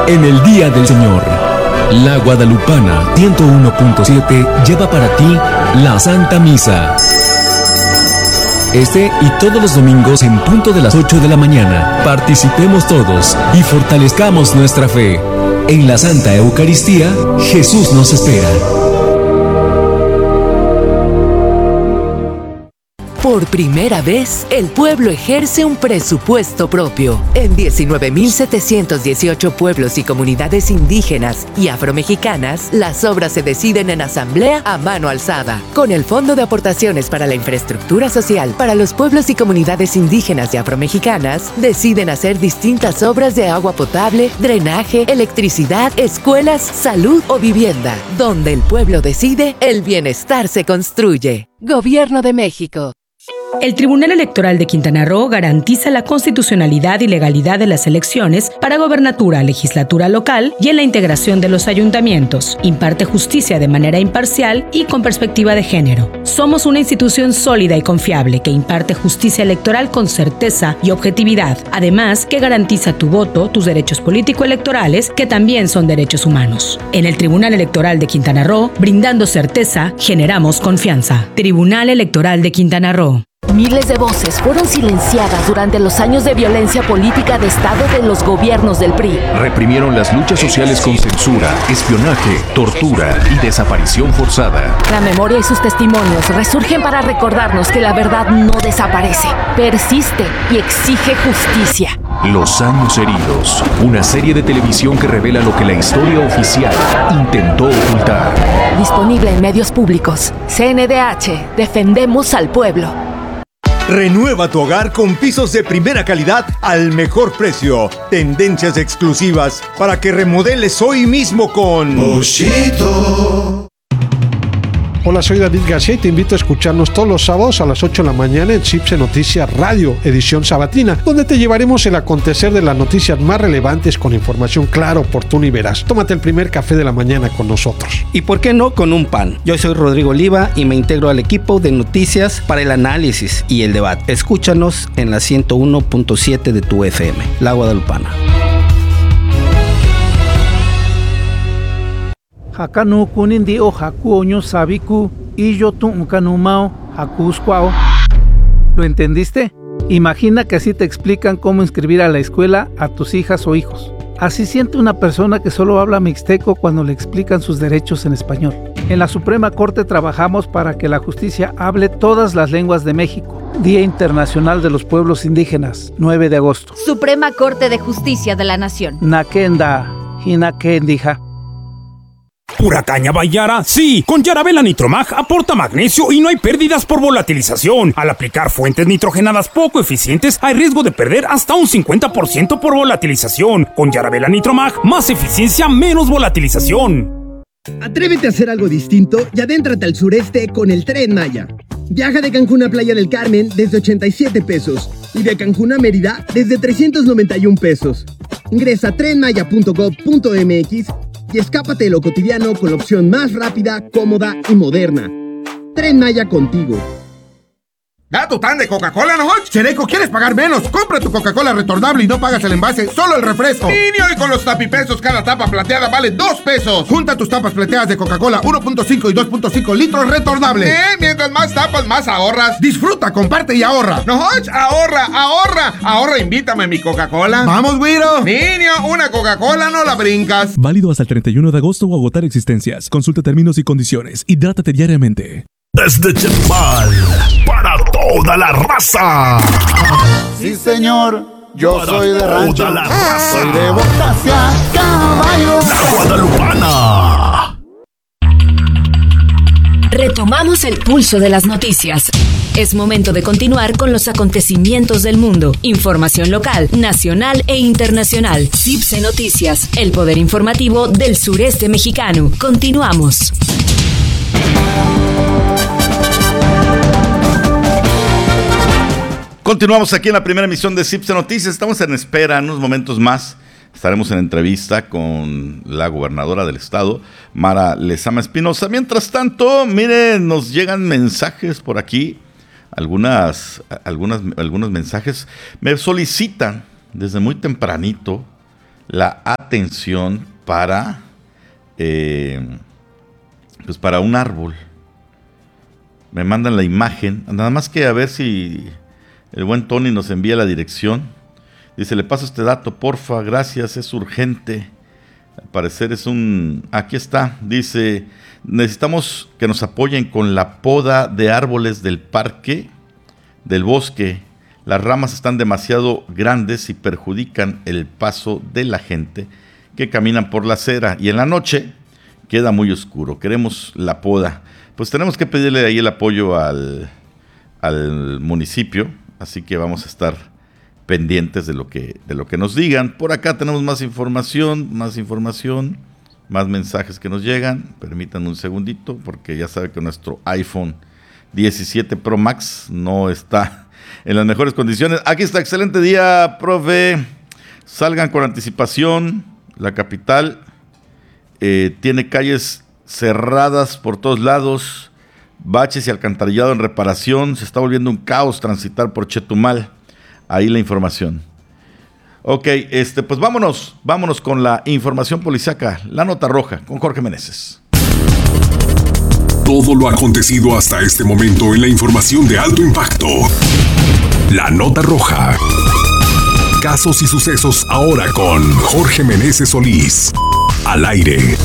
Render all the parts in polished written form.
en el Día del Señor. La Guadalupana 101.7 lleva para ti la Santa Misa. Este y todos los domingos en punto de las 8 de la mañana. Participemos todos y fortalezcamos nuestra fe. En la Santa Eucaristía, Jesús nos espera. Por primera vez, el pueblo ejerce un presupuesto propio. En 19.718 pueblos y comunidades indígenas y afromexicanas, las obras se deciden en asamblea a mano alzada. Con el Fondo de Aportaciones para la Infraestructura Social para los pueblos y comunidades indígenas y afromexicanas, deciden hacer distintas obras de agua potable, drenaje, electricidad, escuelas, salud o vivienda. Donde el pueblo decide, el bienestar se construye. Gobierno de México. El Tribunal Electoral de Quintana Roo garantiza la constitucionalidad y legalidad de las elecciones para gobernatura, legislatura local y en la integración de los ayuntamientos. Imparte justicia de manera imparcial y con perspectiva de género. Somos una institución sólida y confiable que imparte justicia electoral con certeza y objetividad. Además, que garantiza tu voto, tus derechos político-electorales, que también son derechos humanos. En el Tribunal Electoral de Quintana Roo, brindando certeza, generamos confianza. Tribunal Electoral de Quintana Roo. Miles de voces fueron silenciadas durante los años de violencia política de Estado de los gobiernos del PRI. Reprimieron las luchas sociales con censura, espionaje, tortura y desaparición forzada. La memoria y sus testimonios resurgen para recordarnos que la verdad no desaparece, persiste y exige justicia. Los años heridos, una serie de televisión que revela lo que la historia oficial intentó ocultar. Disponible en medios públicos. CNDH, defendemos al pueblo. Renueva tu hogar con pisos de primera calidad al mejor precio. Tendencias exclusivas para que remodeles hoy mismo con Mochito. Hola, soy David García y te invito a escucharnos todos los sábados a las 8 de la mañana en CIPSE Noticias Radio, edición sabatina, donde te llevaremos el acontecer de las noticias más relevantes con información clara, oportuna y veraz. Tómate el primer café de la mañana con nosotros. ¿Y por qué no con un pan? Yo soy Rodrigo Oliva y me integro al equipo de noticias para el análisis y el debate. Escúchanos en la 101.7 de tu FM, La Guadalupana. Hakanu kunindi o haku oño sabiku y yo tu ukanumao hakuskwao. ¿Lo entendiste? Imagina que así te explican cómo inscribir a la escuela a tus hijas o hijos. Así siente una persona que solo habla mixteco cuando le explican sus derechos en español. En la Suprema Corte trabajamos para que la justicia hable todas las lenguas de México. Día Internacional de los Pueblos Indígenas, 9 de agosto. Suprema Corte de Justicia de la Nación. Nakenda, hinakendija. ¿Pura caña Bayara? Sí, con Yarabela Nitromag aporta magnesio y no hay pérdidas por volatilización. Al aplicar fuentes nitrogenadas poco eficientes, hay riesgo de perder hasta un 50% por volatilización. Con Yarabela Nitromag, más eficiencia, menos volatilización. Atrévete a hacer algo distinto y adéntrate al sureste con el Tren Maya. Viaja de Cancún a Playa del Carmen desde 87 pesos y de Cancún a Mérida desde 391 pesos. Ingresa a trenmaya.gov.mx y escápate de lo cotidiano con la opción más rápida, cómoda y moderna. Tren Maya contigo. Da tu tan de Coca-Cola, ¿no? Chereco, ¿quieres pagar menos? Compra tu Coca-Cola retornable y no pagas el envase, solo el refresco. Niño, y con los tapipesos, cada tapa plateada vale 2 pesos. Junta tus tapas plateadas de Coca-Cola 1.5 y 2.5 litros retornables. Mientras más tapas, más ahorras. Disfruta, comparte y ahorra. No, ahorra, ahorra. Ahorra, invítame a mi Coca-Cola. ¡Vamos, güiro! Niño, una Coca-Cola no la brincas. Válido hasta el 31 de agosto o agotar existencias. Consulta términos y condiciones. Hidrátate diariamente. Desde Chetumal, para toda la raza. Sí, señor, yo soy de rancho. Toda la raza. Soy de botas y a caballo. La Guadalupana. Retomamos el pulso de las noticias. Es momento de continuar con los acontecimientos del mundo. Información local, nacional e internacional. CIPSE Noticias, el poder informativo del sureste mexicano. Continuamos. Continuamos aquí en la primera emisión de CIPSE Noticias. Estamos en espera, en unos momentos más estaremos en entrevista con la gobernadora del estado, Mara Lezama Espinosa. Mientras tanto, miren, nos llegan mensajes por aquí, algunos mensajes. Me solicitan desde muy tempranito la atención para, pues para un árbol. Me mandan la imagen, nada más que a ver si el buen Tony nos envía la dirección. Dice, le paso este dato, porfa, gracias, es urgente. Al parecer es aquí está, dice, necesitamos que nos apoyen con la poda de árboles del parque, del bosque. Las ramas están demasiado grandes y perjudican el paso de la gente que caminan por la acera. Y en la noche queda muy oscuro. Queremos la poda. Pues tenemos que pedirle ahí el apoyo al municipio. Así que vamos a estar pendientes de lo que nos digan. Por acá tenemos más información, más mensajes que nos llegan. Permítanme un segundito, porque ya sabe que nuestro iPhone 17 Pro Max no está en las mejores condiciones. Aquí está, excelente día, profe. Salgan con anticipación. La capital tiene calles cerradas por todos lados, baches y alcantarillado en reparación. Se está volviendo un caos transitar por Chetumal. Ahí la información. Ok, pues vámonos con la información policíaca, la nota roja, con Jorge Meneses. Todo lo acontecido hasta este momento en la información de alto impacto. La nota roja. Casos y sucesos ahora con Jorge Meneses Solís. Al aire.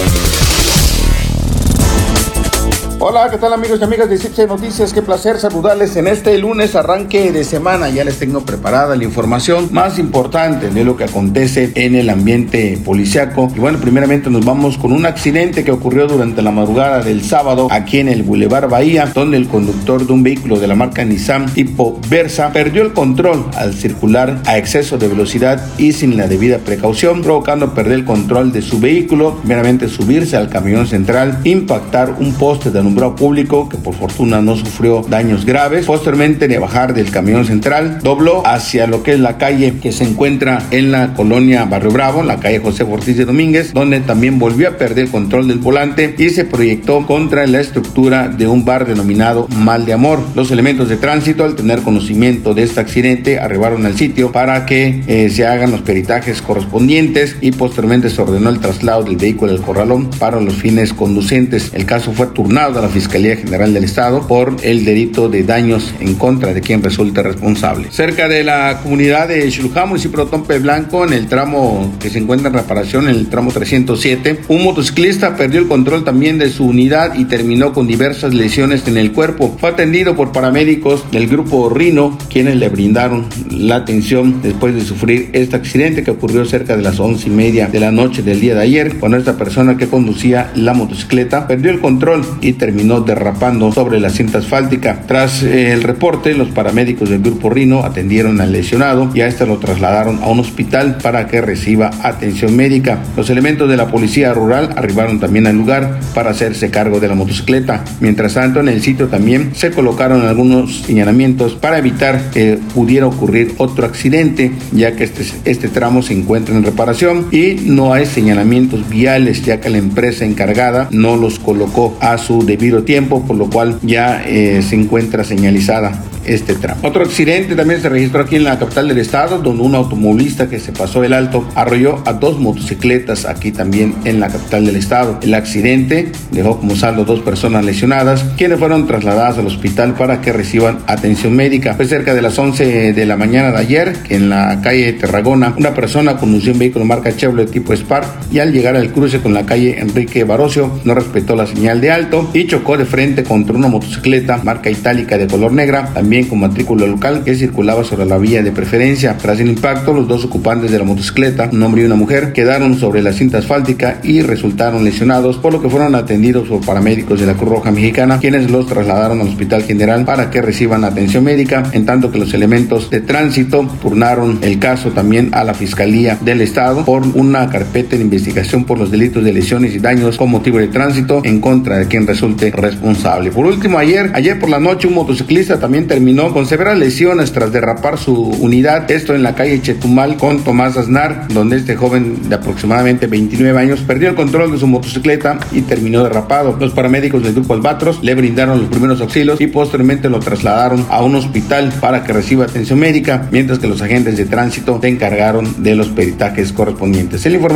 Hola, ¿qué tal amigos y amigas de CIPSE Noticias? Qué placer saludarles en este lunes, arranque de semana. Ya les tengo preparada la información más importante de lo que acontece en el ambiente policiaco. Y bueno, primeramente nos vamos con un accidente que ocurrió durante la madrugada del sábado aquí en el Boulevard Bahía, donde el conductor de un vehículo de la marca Nissan tipo Versa perdió el control al circular a exceso de velocidad y sin la debida precaución, provocando perder el control de su vehículo, meramente subirse al camión central, impactar un poste de alumbrado público que por fortuna no sufrió daños graves. Posteriormente de bajar del camión central, dobló hacia lo que es la calle que se encuentra en la colonia Barrio Bravo, la calle José Ortiz de Domínguez, donde también volvió a perder el control del volante y se proyectó contra la estructura de un bar denominado Mal de Amor. Los elementos de tránsito, al tener conocimiento de este accidente, arribaron al sitio para que se hagan los peritajes correspondientes y posteriormente se ordenó el traslado del vehículo al corralón para los fines conducentes. El caso fue turnado a la Fiscalía General del Estado por el delito de daños en contra de quien resulte responsable. Cerca de la comunidad de Xilujá, municipio de Otompe Blanco, en el tramo que se encuentra en reparación, en el tramo 307, un motociclista perdió el control también de su unidad y terminó con diversas lesiones en el cuerpo. Fue atendido por paramédicos del grupo Rino, quienes le brindaron la atención después de sufrir este accidente que ocurrió cerca de las 11:30 de la noche del día de ayer, cuando esta persona que conducía la motocicleta perdió el control y terminó derrapando sobre la cinta asfáltica. Tras el reporte, los paramédicos del grupo Rino atendieron al lesionado y a este lo trasladaron a un hospital para que reciba atención médica. Los elementos de la policía rural arribaron también al lugar para hacerse cargo de la motocicleta. Mientras tanto, en el sitio también se colocaron algunos señalamientos para evitar que pudiera ocurrir otro accidente, ya que este tramo se encuentra en reparación y no hay señalamientos viales, ya que la empresa encargada no los colocó a su debido tiempo, por lo cual ya se encuentra señalizada este tramo. Otro accidente también se registró aquí en la capital del estado, donde un automovilista que se pasó el alto arrolló a dos motocicletas aquí también en la capital del estado. El accidente dejó como saldo 2 personas lesionadas, quienes fueron trasladadas al hospital para que reciban atención médica. Fue cerca de las 11 de la mañana de ayer que en la calle Tarragona una persona condució un vehículo marca Chevrolet tipo Spark y al llegar al cruce con la calle Enrique Barocio no respetó la señal de alto y chocó de frente contra una motocicleta marca itálica de color negra, también con matrícula local, que circulaba sobre la vía de preferencia. Tras el impacto, los 2 ocupantes de la motocicleta, un hombre y una mujer, quedaron sobre la cinta asfáltica y resultaron lesionados, por lo que fueron atendidos por paramédicos de la Cruz Roja Mexicana, quienes los trasladaron al Hospital General para que reciban atención médica, en tanto que los elementos de tránsito turnaron el caso también a la Fiscalía del Estado por una carpeta de investigación por los delitos de lesiones y daños con motivo de tránsito en contra de quien resulte responsable. Por último, ayer por la noche, un motociclista también terminó con severas lesiones tras derrapar su unidad, esto en la calle Chetumal con Tomás Aznar, donde este joven de aproximadamente 29 años perdió el control de su motocicleta y terminó derrapado. Los paramédicos del grupo Albatros le brindaron los primeros auxilios y posteriormente lo trasladaron a un hospital para que reciba atención médica, mientras que los agentes de tránsito se encargaron de los peritajes correspondientes. El informe